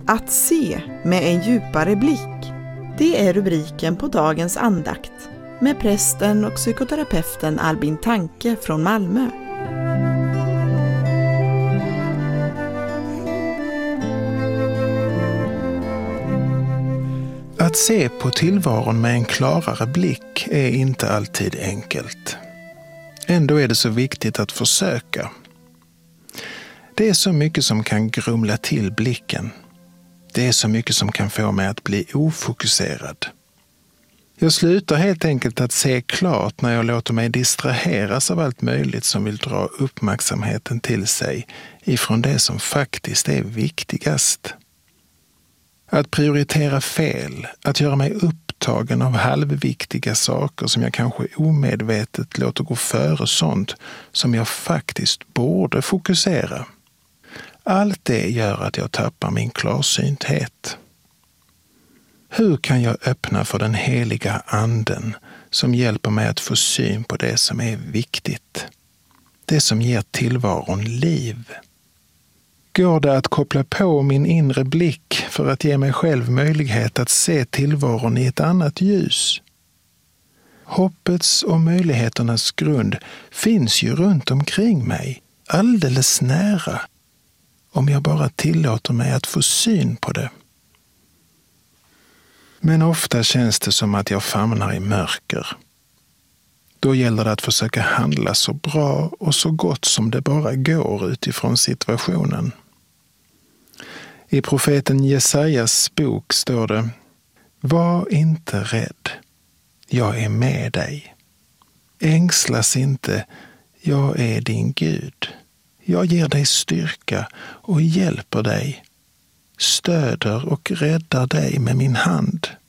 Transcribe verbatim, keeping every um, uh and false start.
Att se med en djupare blick, det är rubriken på dagens andakt med prästen och psykoterapeuten Albin Tanke från Malmö. Att se på tillvaron med en klarare blick är inte alltid enkelt. Ändå är det så viktigt att försöka. Det är så mycket som kan grumla till blicken. Det är så mycket som kan få mig att bli ofokuserad. Jag slutar helt enkelt att se klart när jag låter mig distraheras av allt möjligt som vill dra uppmärksamheten till sig ifrån det som faktiskt är viktigast. Att prioritera fel, att göra mig upptagen av halvviktiga saker som jag kanske omedvetet låter gå före sånt som jag faktiskt borde fokusera. Allt det gör att jag tappar min klarsynthet. Hur kan jag öppna för den heliga anden som hjälper mig att få syn på det som är viktigt? Det som ger tillvaron liv. Går det att koppla på min inre blick för att ge mig själv möjlighet att se tillvaron i ett annat ljus? Hoppets och möjligheternas grund finns ju runt omkring mig, alldeles nära, om jag bara tillåter mig att få syn på det. Men ofta känns det som att jag famnar i mörker. Då gäller det att försöka handla så bra och så gott som det bara går utifrån situationen. I profeten Jesajas bok står det: Var inte rädd, jag är med dig. Ängslas inte, jag är din Gud. Jag ger dig styrka och hjälper dig, stöder och räddar dig med min hand.